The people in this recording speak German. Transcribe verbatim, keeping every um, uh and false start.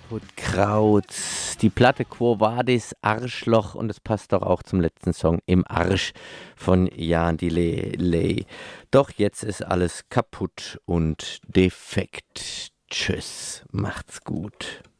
Kaputt Kraut, die Platte Quo Vadis, Arschloch und es passt doch auch zum letzten Song Im Arsch von Jan Delay. Doch jetzt ist alles kaputt und defekt. Tschüss, macht's gut.